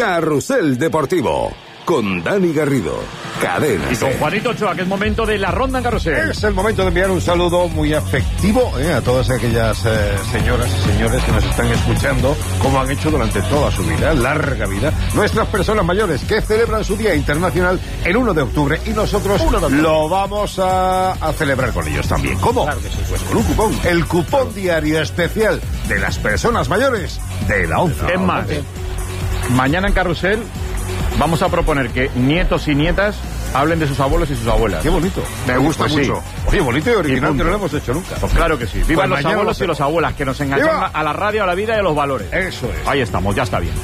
Carrusel Deportivo, con Dani Garrido, Cadena y con Juanito Ochoa, que es momento de la ronda en Carrusel. Es el momento de enviar un saludo muy afectivo a todas aquellas señoras y señores que nos están escuchando, como han hecho durante toda su vida, larga vida, nuestras personas mayores que celebran su Día Internacional el 1 de octubre y nosotros lo vamos a celebrar con ellos también. ¿Cómo? Claro que sí, pues con un cupón, el cupón diario especial de las personas mayores de la 11. Es más, mañana en Carrusel vamos a proponer que nietos y nietas hablen de sus abuelos y sus abuelas. Qué bonito. Me gusta mucho. Sí. Oye, bonito y original, que no lo hemos hecho nunca. Pues claro que sí. Vivan los abuelos y las abuelas, que nos enganchan a la radio, a la vida y a los valores. Eso es. Ahí estamos, ya está bien.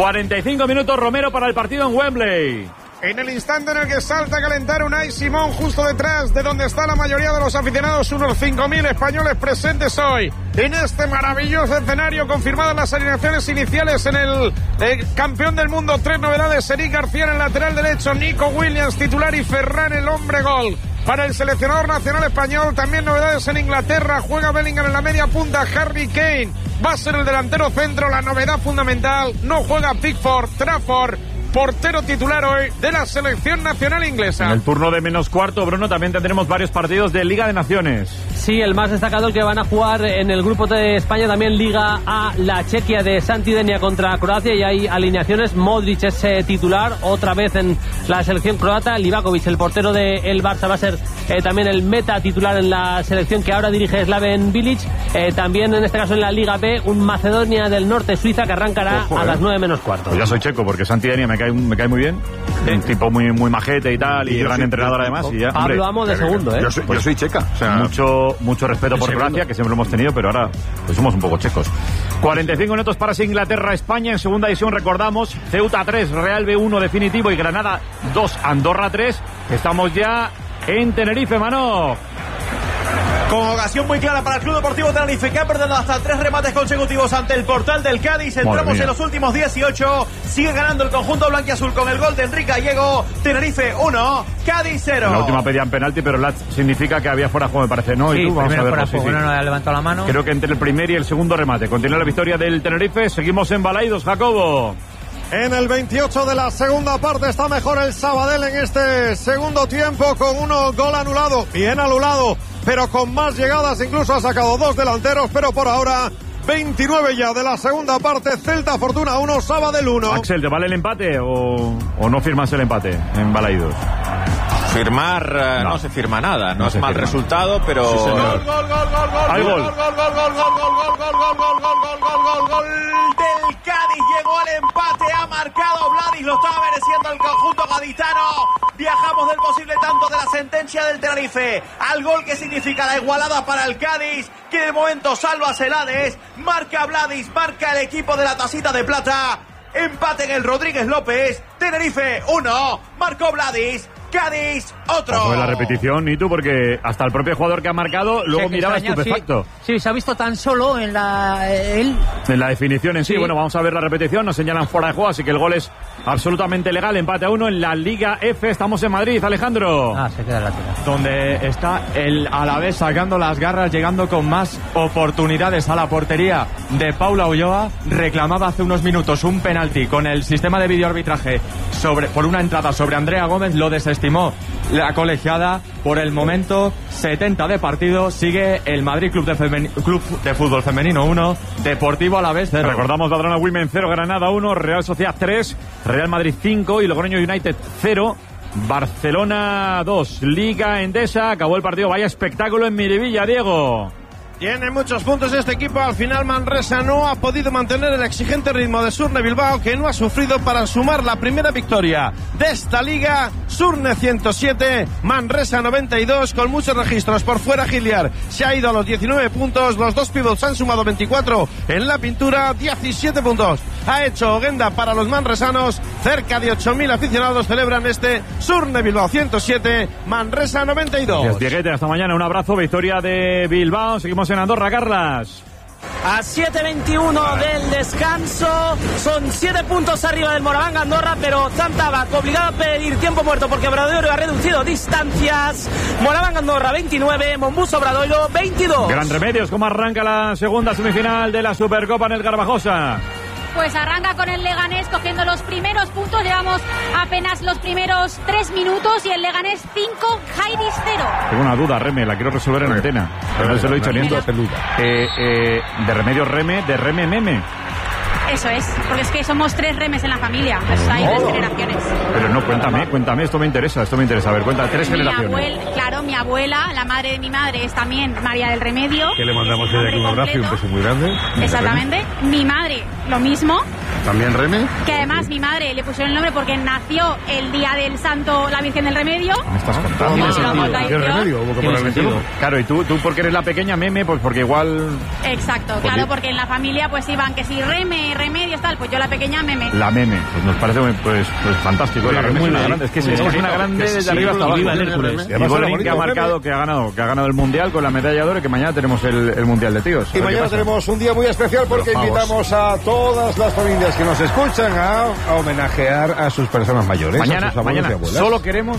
45 minutos, Romero, para el partido en Wembley. En el instante en el que salta a calentar Unai Simón, justo detrás de donde está la mayoría de los aficionados, unos 5.000 españoles presentes hoy en este maravilloso escenario, confirmadas las alineaciones iniciales en el campeón del mundo. 3 novedades: Eric García en el lateral derecho, Nico Williams titular y Ferran el hombre gol. Para el seleccionador nacional español, también novedades en Inglaterra. Juega Bellingham en la media punta, Harry Kane va a ser el delantero centro. La novedad fundamental, no juega Pickford, Trafford, portero titular hoy de la selección nacional inglesa. En el turno de menos cuarto, Bruno, también tendremos varios partidos de Liga de Naciones. Sí, el más destacado, el que van a jugar en el grupo de España, también Liga A, la Chequia de Santidenia contra Croacia, y hay alineaciones. Modric es titular otra vez en la selección croata. Livakovic, el portero del Barça, va a ser también el meta titular en la selección que ahora dirige Slaven Bilic. También en este caso en la Liga B, un Macedonia del Norte, Suiza, que arrancará a las 9 menos cuarto. Pues ya soy checo, porque Santidenia me cae muy bien. Un tipo muy majete y tal, y gran entrenador además. Y ya, Pablo Amo de segundo, Yo soy checa. O sea, mucho respeto por Croacia, que siempre lo hemos tenido, pero ahora pues somos un poco checos. 45 minutos para Inglaterra-España. En segunda división, recordamos, Ceuta 3, Real B1 definitivo y Granada 2, Andorra 3. Estamos ya en Tenerife, Mano. Con ocasión muy clara para el Club Deportivo Tenerife, que ha perdido hasta 3 remates consecutivos ante el portal del Cádiz. Entramos en los últimos 18. Sigue ganando el conjunto blanquiazul con el gol de Enrique Gallego. Tenerife 1, Cádiz 0. La última pedían penalti, pero significa que había fuera de juego, me parece, ¿no? Sí, y tú, vamos a ver. Fuera de juego, no ha levantado la mano. Creo que entre el primer y el segundo remate continúa la victoria del Tenerife. Seguimos en Balaidos, Jacobo. En el 28 de la segunda parte está mejor el Sabadell en este segundo tiempo, con gol anulado, bien anulado, pero con más llegadas. Incluso ha sacado 2 delanteros, pero por ahora 29 ya de la segunda parte. Celta Fortuna 1, Sabadell 1. Axel, ¿te vale el empate o no firmas el empate en Balaidos? Firmar no se firma nada, no es mal resultado, pero hay gol del Cádiz, llegó al empate, ha marcado Vladis, lo estaba mereciendo el conjunto gaditano. Viajamos del posible tanto de la sentencia del Tenerife al gol que significa la igualada para el Cádiz, que de momento salva a Celades. Marca Vladis, marca el equipo de la tacita de plata. Empate en el Rodríguez López. Tenerife 1, marcó Vladis. Cádiz, otro. Vamos a ver la repetición, y tú, porque hasta el propio jugador que ha marcado luego miraba estupefacto. Sí, se ha visto tan solo en la definición en sí. Bueno, vamos a ver la repetición. Nos señalan fuera de juego, así que el gol es absolutamente legal. Empate a 1 en la Liga F. Estamos en Madrid, Alejandro. Se queda la tira. Donde está el Alavés sacando las garras, llegando con más oportunidades a la portería de Paula Ulloa. Reclamaba hace unos minutos un penalti con el sistema de videoarbitraje por una entrada sobre Andrea Gómez. Lo desestimó la colegiada. Por el momento, 70 de partido. Sigue el Madrid Club de Fútbol Femenino 1, Deportivo Alavés 0. Recordamos, Badalona Women 0, Granada 1, Real Sociedad 3, Real Madrid 5 y Logroño United 0. Barcelona 2, Liga Endesa. Acabó el partido. Vaya espectáculo en Miribilla, Diego. Tiene muchos puntos este equipo. Al final Manresa no ha podido mantener el exigente ritmo de Surne Bilbao, que no ha sufrido para sumar la primera victoria de esta liga. Surne 107, Manresa 92, con muchos registros. Por fuera Giliar se ha ido a los 19 puntos. Los dos pivots han sumado 24 en la pintura, 17 puntos ha hecho Oguenda para los manresanos. Cerca de 8.000 aficionados celebran este Surne Bilbao 107, Manresa 92. Gracias, Dieguete, hasta mañana. Un abrazo, victoria de Bilbao. Seguimos en Andorra, Carlas. A 7:21 del descanso, son 7 puntos arriba del Moraván Andorra, pero Zantabac obligado a pedir tiempo muerto porque Obradoiro ha reducido distancias. Moraván Andorra 29, Monbus Obradoiro 22. Gran Remedios, ¿cómo arranca la segunda semifinal de la Supercopa en el Garbajosa? pues arranca con el Leganés cogiendo los primeros puntos. Llevamos apenas los primeros 3 minutos y el Leganés 5, Jairis 0. Tengo una duda, Reme, la quiero resolver en antena. Pero no se lo he dicho ni esto. De Remedios Reme, de Reme Meme. Eso es, porque es que somos 3 remes en la familia, pues hay 3 generaciones. Pero no, cuéntame, esto me interesa. A ver, cuenta, 3 generaciones. Mi abuela, la madre de mi madre, es también María del Remedio. Que le mandamos desde aquí un abrazo y un beso muy grande. Exactamente. Mi madre, lo mismo. ¿También Reme? Que además mi madre le pusieron el nombre porque nació el día del santo, la Virgen del Remedio. ¿Me estás contando? ¿Qué remedio? Claro, y tú porque eres la pequeña Meme, pues porque igual... Exacto, claro, porque en la familia pues iban que si Remedios tal, pues yo la pequeña Meme. La Meme, pues nos parece pues fantástico. La Reme es una grande, es que es una grande desde arriba hasta abajo. Y Bolín que ha marcado, que ha ganado el Mundial con la medalla de oro, y que mañana tenemos el Mundial de tíos. Y mañana tenemos un día muy especial porque invitamos a todas las familias que nos escuchan a homenajear a sus personas mayores. Mañana solo queremos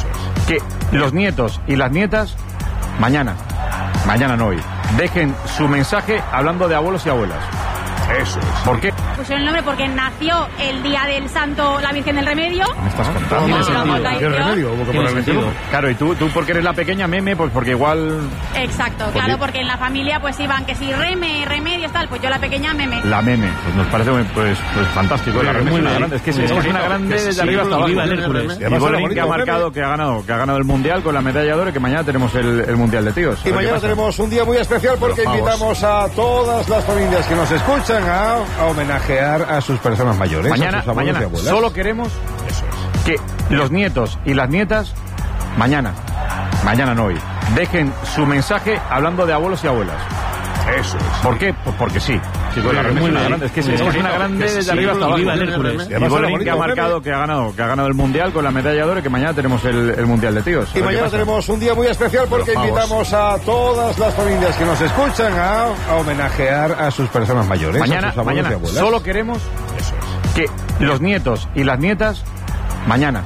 que los nietos y las nietas, mañana no hoy, dejen su mensaje hablando de abuelos y abuelas. Eso es. ¿Por qué? Pusieron el nombre porque nació el día del santo, la Virgen del Remedio. ¿Me estás contando? ¿Qué remedio? Claro, y tú porque eres la pequeña Meme, pues porque igual... Exacto, claro, porque en la familia pues iban que si Remedios tal, pues yo la pequeña Meme. La Meme, pues nos parece pues fantástico. La Reme es una grande, es que es una grande desde arriba hasta abajo. Y Bolín que ha marcado, que ha ganado el Mundial con la medalla de oro, y que mañana tenemos el Mundial de tíos. Y mañana tenemos un día muy especial porque invitamos a todas las familias que nos escuchan a homenajear a sus personas mayores. Mañana solo queremos que los nietos y las nietas, mañana no hoy, dejen su mensaje hablando de abuelos y abuelas. Eso es. ¿Por qué? Pues porque sí. La Reme es una grande, es que es una grande desde arriba hasta abajo. Y Bolín que ha marcado, que ha ganado el Mundial con la medalla de oro, y que mañana tenemos el Mundial de tíos. Y mañana tenemos un día muy especial porque invitamos a todas las familias que nos escuchan a homenajear a sus personas mayores. Mañana solo queremos que los nietos y las nietas, mañana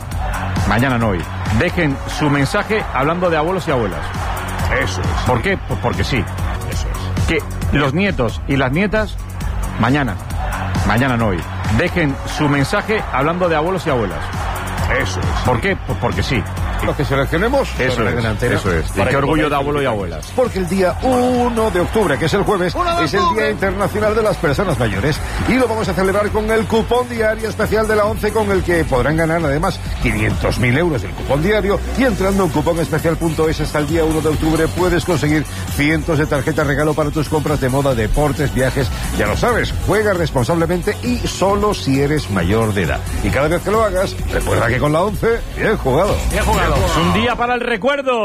no hoy, dejen su mensaje hablando de abuelos y abuelas. Eso es. ¿Por qué? Pues porque sí. Que los nietos y las nietas, mañana no hoy, dejen su mensaje hablando de abuelos y abuelas. Eso es. ¿Por qué? Pues porque sí. Lo que seleccionemos, eso es. Y qué orgullo de abuelo y abuelas. Porque el día 1 de octubre, que es el jueves, es el Día Internacional de las Personas Mayores. Y lo vamos a celebrar con el cupón diario especial de la ONCE, con el que podrán ganar además 500.000 euros del cupón diario. Y entrando en cuponespecial.es hasta el día 1 de octubre puedes conseguir cientos de tarjetas regalo para tus compras de moda, deportes, viajes. Ya lo sabes, juega responsablemente y solo si eres mayor de edad. Y cada vez que lo hagas, recuerda que con la ONCE, bien jugado. Bien jugado. Un día para el recuerdo,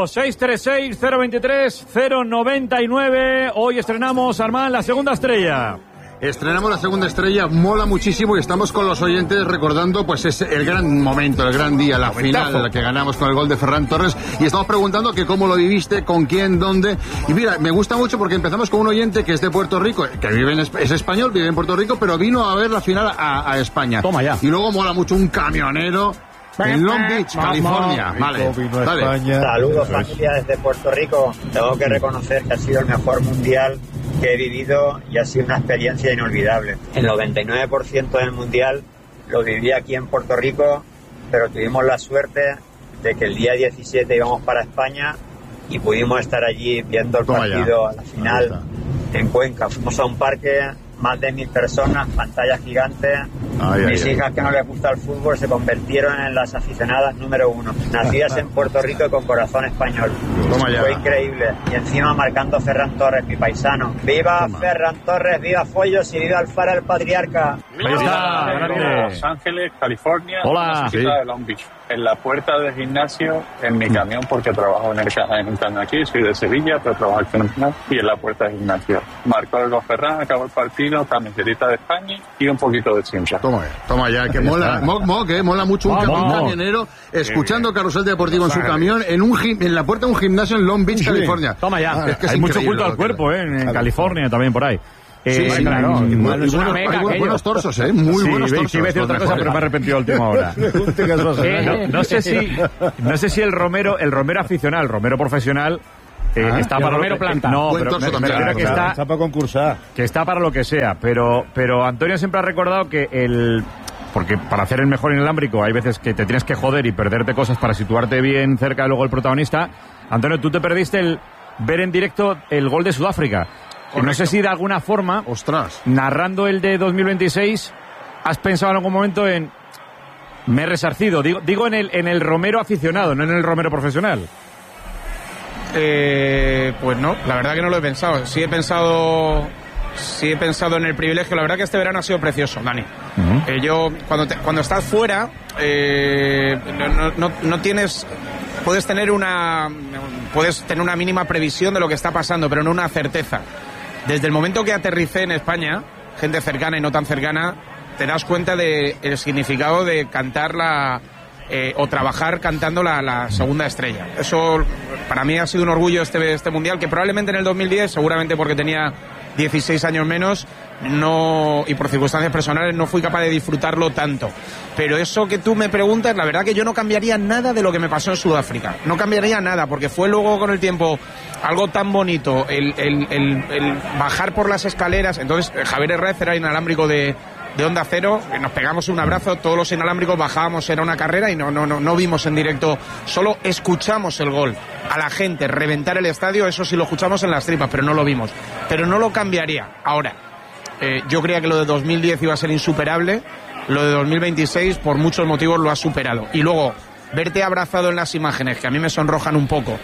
636-023-099. Hoy estrenamos, Armand, la segunda estrella. Estrenamos la segunda estrella, mola muchísimo y estamos con los oyentes recordando pues es el gran momento, el gran día, la final, la que ganamos con el gol de Ferran Torres, y estamos preguntando que cómo lo viviste, con quién, dónde. Y mira, me gusta mucho porque empezamos con un oyente que es de Puerto Rico, que es español, vive en Puerto Rico, pero vino a ver la final a España. Toma ya. Y luego mola mucho un camionero en Long Beach, California. Vale. Saludos, familia, desde Puerto Rico. Tengo que reconocer que ha sido el mejor mundial que he vivido y ha sido una experiencia inolvidable. El 99% del mundial lo viví aquí en Puerto Rico, pero tuvimos la suerte de que el día 17 íbamos para España y pudimos estar allí viendo el partido a la final en Cuenca. Fuimos a un parque, más de 1.000 personas, pantalla gigante. Mis hijas que no les gusta el fútbol se convirtieron en las aficionadas número 1. Nacidas en Puerto Rico y con corazón español. Fue increíble. Y encima marcando Ferran Torres, mi paisano. ¡Viva Ferran Torres! ¡Viva Follos! ¡Y viva Alfaro, el patriarca! Ahí está, Los Ángeles, California. Hola. De Long Beach. En la puerta del gimnasio, en mi camión, porque trabajo en aquí, soy de Sevilla, pero trabajo aquí en el final, y en la puerta del gimnasio. Marcó el gol Ferran, acabó el partido, camiseta de España y un poquito de cincha. Toma ya, que mola, mola mucho un camionero escuchando Carrusel Deportivo en su camión en la puerta de un gimnasio en Long Beach, California. Toma ya. Hay mucho culto al cuerpo, en California también por ahí. Claro. Muy buenos torsos, muy buenos torsos. Sí, iba a decir otra cosa, pero me he arrepentido a última hora. No sé si el Romero aficionado, el Romero profesional, está para Romero Planta. No, pero me refiero a que está para concursar. Que está para lo que sea, pero Antonio siempre ha recordado que porque para hacer el mejor inalámbrico hay veces que te tienes que joder y perderte cosas para situarte bien cerca de luego el protagonista. Antonio, tú te perdiste el ver en directo el gol de Sudáfrica. No sé si de alguna forma, narrando el de 2026, has pensado en algún momento en... Me he resarcido, digo en el Romero aficionado, no en el Romero profesional. Pues no, la verdad que no lo he pensado. Sí he pensado en el privilegio. La verdad que este verano ha sido precioso, Dani. Yo, cuando estás fuera, no tienes... Puedes tener una mínima previsión de lo que está pasando, pero no una certeza. Desde el momento que aterricé en España, gente cercana y no tan cercana, te das cuenta del significado de cantar o trabajar cantando la segunda estrella. Eso para mí ha sido un orgullo este mundial, que probablemente en el 2010, seguramente porque tenía 16 años menos, y por circunstancias personales no fui capaz de disfrutarlo tanto. Pero eso que tú me preguntas, la verdad que yo no cambiaría nada de lo que me pasó en Sudáfrica. No cambiaría nada, porque fue luego con el tiempo algo tan bonito, el bajar por las escaleras. Entonces Javier Herrera era inalámbrico de Onda Cero, nos pegamos un abrazo, todos los inalámbricos bajábamos, era una carrera y no vimos en directo, solo escuchamos el gol. A la gente reventar el estadio, eso sí lo escuchamos en las tripas, pero no lo vimos. Pero no lo cambiaría. Ahora, yo creía que lo de 2010 iba a ser insuperable, lo de 2026 por muchos motivos lo ha superado. Y luego, verte abrazado en las imágenes, que a mí me sonrojan un poco.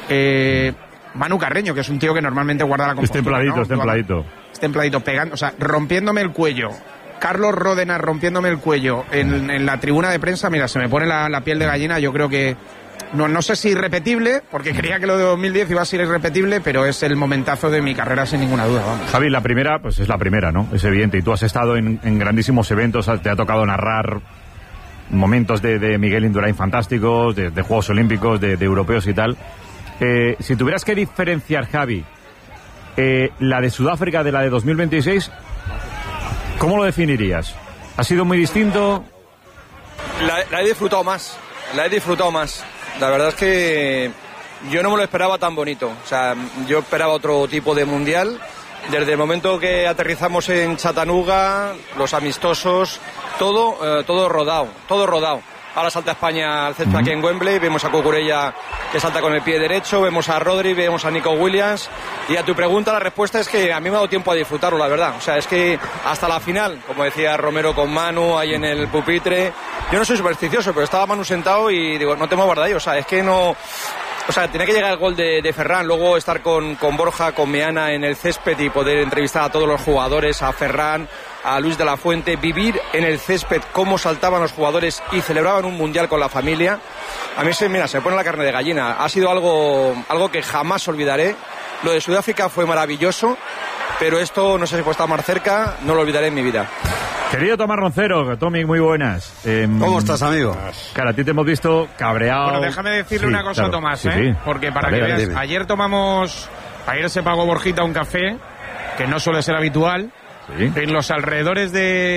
Manu Carreño, que es un tío que normalmente guarda la compostura. Es templadito, pegando, o sea, rompiéndome el cuello. Carlos Ródenas rompiéndome el cuello en la tribuna de prensa, mira, se me pone la piel de gallina. Yo creo que no sé si irrepetible, porque creía que lo de 2010 iba a ser irrepetible, pero es el momentazo de mi carrera sin ninguna duda. Vamos. Javi, la primera, pues es la primera, ¿no? Es evidente, y tú has estado en grandísimos eventos, te ha tocado narrar momentos de Miguel Indurain fantásticos, de Juegos Olímpicos, de europeos y tal. Si tuvieras que diferenciar, Javi, la de Sudáfrica de la de 2026... ¿Cómo lo definirías? ¿Ha sido muy distinto? La he disfrutado más. La verdad es que yo no me lo esperaba tan bonito. O sea, yo esperaba otro tipo de mundial. Desde el momento que aterrizamos en Chattanooga, los amistosos, todo rodado. Ahora salta España al césped aquí en Wembley, vemos a Cucurella que salta con el pie derecho, vemos a Rodri, vemos a Nico Williams. Y a tu pregunta la respuesta es que a mí me ha dado tiempo a disfrutarlo, la verdad. O sea, es que hasta la final, como decía Romero con Manu ahí en el pupitre, yo no soy supersticioso, pero estaba Manu sentado y digo, no te muevas de ahí, o sea, es que no... O sea, tenía que llegar el gol de Ferran, luego estar con Borja, con Meana en el césped y poder entrevistar a todos los jugadores, a Ferran, a Luis de la Fuente, vivir en el césped cómo saltaban los jugadores y celebraban un mundial con la familia. A mí se me pone la carne de gallina. Ha sido algo que jamás olvidaré. Lo de Sudáfrica fue maravilloso, pero esto, no sé si puede estar más cerca, no lo olvidaré en mi vida. Querido Tomás Roncero, Tommy, muy buenas. ¿Cómo estás, amigo? Claro, a ti te hemos visto cabreado. Bueno, déjame decirle una cosa, claro, a Tomás, sí. Porque para que veas, ayer se pagó Borjita un café, que no suele ser habitual, en los alrededores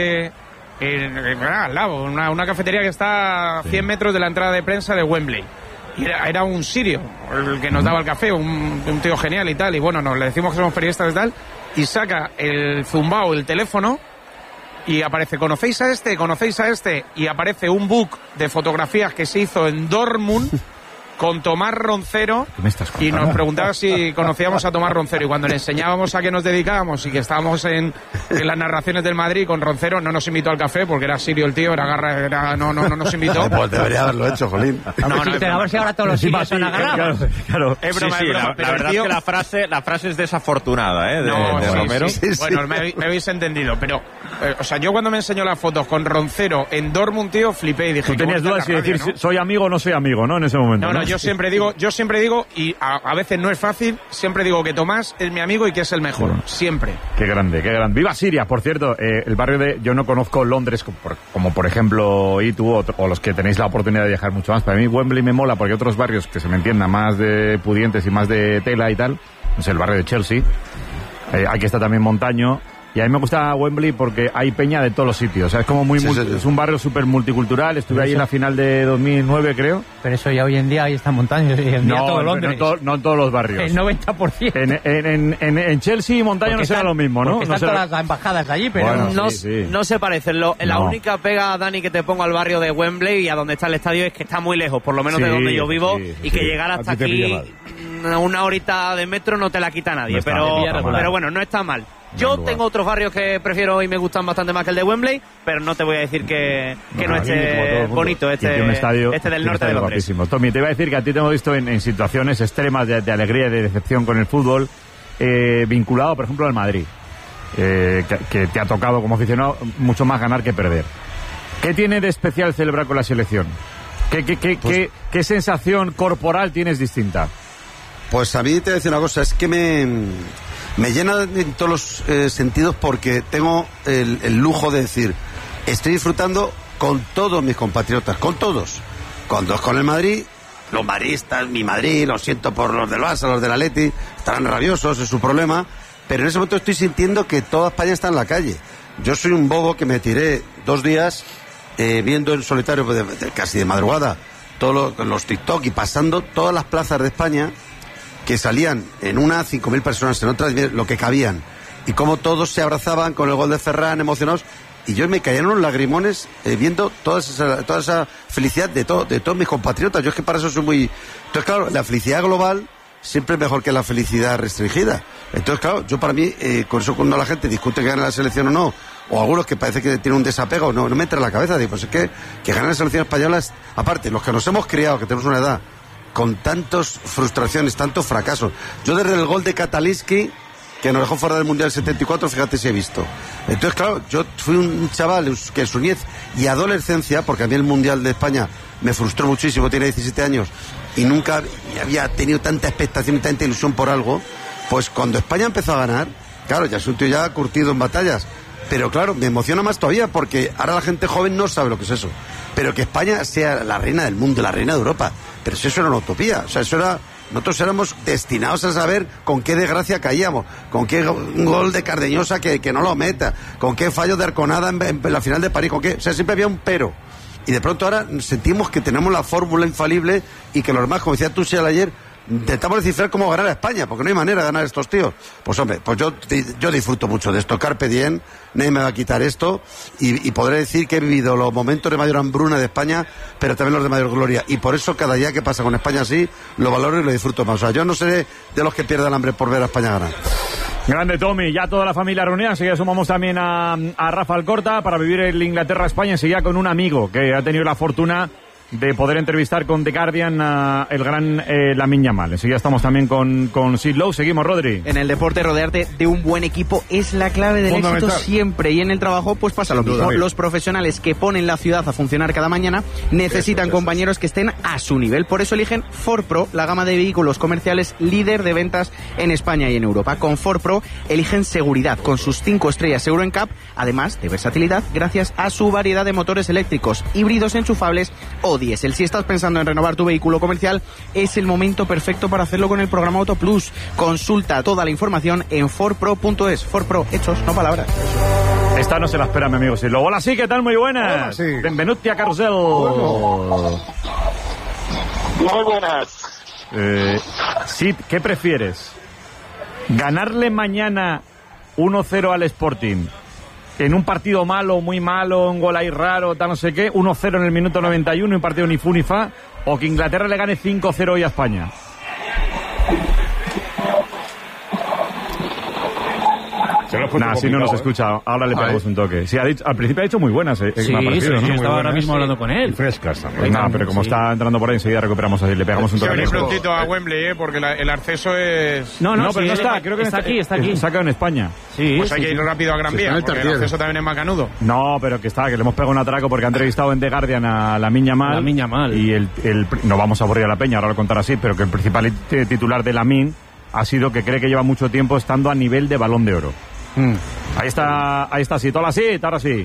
al lado, una cafetería que está a 100 metros de la entrada de prensa de Wembley. Y era un sirio el que nos daba el café, un tío genial y tal, y bueno, le decimos que somos periodistas y tal, y saca el zumbao, el teléfono, y aparece, ¿conocéis a este? Y aparece un book de fotografías que se hizo en Dortmund con Tomás Roncero, y nos preguntaba si conocíamos a Tomás Roncero, y cuando le enseñábamos a qué nos dedicábamos y que estábamos en las narraciones del Madrid con Roncero, no nos invitó al café porque era sirio el tío, no nos invitó. Pues debería haberlo hecho, Jolín. Pero a ver si ahora todos los sirios son agarrados. Claro. Es broma, la verdad es que la frase es desafortunada, de Romero. Bueno, me habéis entendido, pero o sea, yo cuando me enseñó las fotos con Roncero en Dortmund, tío, flipé y dije... Tú tenías dudas si decir, ¿no? Soy amigo o no soy amigo, ¿no? En ese momento. No, yo siempre digo, y a veces no es fácil, siempre digo que Tomás es mi amigo y que es el mejor, siempre. Qué grande. ¡Viva Siria! Por cierto, el barrio yo no conozco Londres como por ejemplo Itu o los que tenéis la oportunidad de viajar mucho más. Para mí Wembley me mola porque otros barrios que se me entienda más de pudientes y más de tela y tal, no sé, el barrio de Chelsea, aquí está también Montaño, Y a mí me gusta Wembley porque hay peña de todos los sitios. O sea, es como es un barrio súper multicultural. Estuve ahí en la final de 2009, creo. Pero eso ya hoy en día ahí está montaña. Hoy en día todo Londres. No en todos los barrios. El 90%. En Chelsea y montaña porque no será lo mismo, ¿no? Están todas las embajadas de allí, pero bueno, no se parecen. La única pega, Dani, que te pongo al barrio de Wembley y a donde está el estadio es que está muy lejos, por lo menos de donde yo vivo, y que llegar hasta aquí una horita de metro no te la quita nadie. Pero bueno, no está mal. Yo tengo otros barrios que prefiero y me gustan bastante más que el de Wembley, pero no te voy a decir que no esté bonito este del norte de Londres. Tommy, te iba a decir que a ti te hemos visto en situaciones extremas de alegría y de decepción con el fútbol, vinculado, por ejemplo, al Madrid, que te ha tocado como aficionado mucho más ganar que perder. ¿Qué tiene de especial celebrar con la selección? ¿Qué sensación corporal tienes distinta? Pues a mí te voy a decir una cosa, es que me llena en todos los sentidos porque tengo el lujo de decir, estoy disfrutando con todos mis compatriotas, con todos. Cuando es con el Madrid, los madridistas, mi Madrid, lo siento por los del Barça, los del Atleti, estarán rabiosos, es su problema, pero en ese momento estoy sintiendo que toda España está en la calle. Yo soy un bobo que me tiré 2 días viendo en solitario casi de madrugada todos los TikTok y pasando todas las plazas de España, que salían en una 5.000 personas, en otras lo que cabían, y cómo todos se abrazaban con el gol de Ferran, emocionados, y yo me caían unos lagrimones viendo toda esa felicidad de todos mis compatriotas. Yo es que para eso soy muy... Entonces, claro, la felicidad global siempre es mejor que la felicidad restringida. Entonces, claro, yo para mí, con eso cuando la gente discute que gane la selección o no, o algunos que parece que tienen un desapego, no me entra en la cabeza, digo, pues es que gane la selección española, aparte, los que nos hemos criado, que tenemos una edad con tantas frustraciones, tantos fracasos. Yo desde el gol de Kataliski, que nos dejó fuera del Mundial 74, fíjate si he visto. Entonces, claro, yo fui un chaval que en su niñez y adolescencia, porque a mí el Mundial de España me frustró muchísimo, tiene 17 años, y nunca había tenido tanta expectación y tanta ilusión por algo, pues cuando España empezó a ganar, claro, ya es un tío ya curtido en batallas, pero claro, me emociona más todavía, porque ahora la gente joven no sabe lo que es eso. Pero que España sea la reina del mundo, la reina de Europa, pero si eso era una utopía, o sea, eso era... Nosotros éramos destinados a saber con qué desgracia caíamos, con qué un gol de Cardeñosa que no lo meta, con qué fallo de Arconada en la final de París, con qué... O sea, siempre había un pero. Y de pronto ahora sentimos que tenemos la fórmula infalible y que los demás, como decía tú ayer, intentamos descifrar cómo ganar a España, porque no hay manera de ganar a estos tíos. Pues hombre, pues yo disfruto mucho de esto. Carpe diem, nadie me va a quitar esto, y podré decir que he vivido los momentos de mayor hambruna de España, pero también los de mayor gloria. Y por eso cada día que pasa con España así, lo valoro y lo disfruto más. O sea, yo no seré de los que pierdan hambre por ver a España ganar. Grande Tommy, ya toda la familia reunida. Enseguida sumamos también a Rafa Alcorta para vivir el Inglaterra-España. Enseguida con un amigo que ha tenido la fortuna de poder entrevistar con The Guardian a el gran Lamine Yamal. Enseguida estamos también con Sid Lowe. Seguimos, Rodri. En el deporte, rodearte de un buen equipo es la clave del éxito siempre, y en el trabajo pues pasa lo mismo. Los profesionales que ponen la ciudad a funcionar cada mañana necesitan compañeros que estén a su nivel. Por eso eligen Ford Pro, la gama de vehículos comerciales líder de ventas en España y en Europa. Con Ford Pro eligen seguridad con sus 5 estrellas Euro NCAP, además de versatilidad gracias a su variedad de motores eléctricos, híbridos enchufables o diésel. Si estás pensando en renovar tu vehículo comercial, es el momento perfecto para hacerlo con el programa Auto Plus. Consulta toda la información en fordpro.es. Ford Pro, hechos, no palabras. Esta no se la espera, mi amigo Sid Lowe. Hola, sí, ¿qué tal? Muy buenas. Sí. Benvenuti a Carrusel. Muy buenas. Sid, ¿qué prefieres? ¿Ganarle mañana 1-0 al Sporting en un partido malo, muy malo, un gol ahí raro, tal no sé qué, 1-0 en el minuto 91, un partido ni fu ni fa, o que Inglaterra le gane 5-0 hoy a España? Si no nos escucha, ahora le pegamos un toque. Sí, al principio ha dicho muy buenas. Sí, me ha parecido, ¿no? Yo estaba ahora mismo hablando con él. Y frescas también. No, pero como está entrando por ahí, enseguida recuperamos así, le pegamos un toque. Venir prontito a Wembley, porque el acceso es... No, pero no está, creo que está aquí. Está en España. Sí, pues hay que ir rápido a Gran Vía, porque el acceso también es macanudo. No, pero que le hemos pegado un atraco porque ha entrevistado en The Guardian a Lamine Yamal. Y no vamos a aburrir a la peña, ahora lo contará así, pero que el principal titular de Lamine ha sido que cree que lleva mucho tiempo estando a nivel de Balón de Oro. Ahí está Sid. Hola, Sid, ahora sí.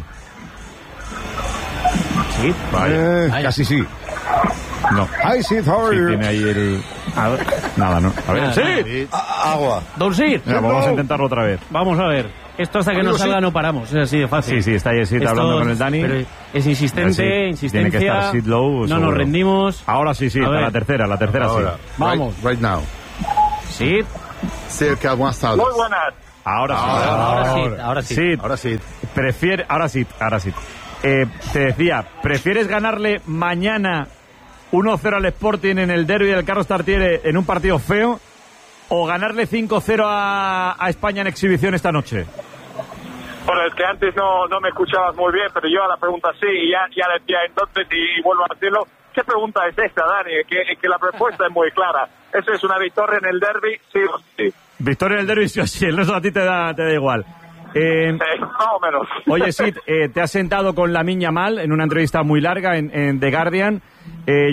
¿Sí? Casi sí. No. Hi, Sid, how are you? Tiene ahí el... Nada, ¿no? A ver, Sid. Agua. Don Sid. Vamos a intentarlo otra vez. Vamos a ver. Esto hasta que no salga no paramos, es así de fácil. Sí, está ahí Sid hablando con el Dani. Pero es insistente, insistencia. Tiene que estar Sid Lowe, no seguro. nos rendimos. Ahora sí, la tercera ahora, sí. Vamos. Right now. Sid. Cerca, buenas tardes. Muy buenas. Ahora sí. Ahora sí. Te decía, ¿prefieres ganarle mañana 1-0 al Sporting en el derbi del Carlos Tartiere en un partido feo o ganarle 5-0 a España en exhibición esta noche? Bueno, es que antes no me escuchabas muy bien, pero yo a la pregunta sí, y ya decía entonces, y vuelvo a decirlo, ¿qué pregunta es esta, Dani? Que la respuesta es muy clara. Eso es una victoria en el derbi, sí o sí. Victoria en el derbi, sí o sí, eso a ti te da igual. Más o menos. Oye, Sid, te has sentado con Lamine Yamal en una entrevista muy larga en The Guardian.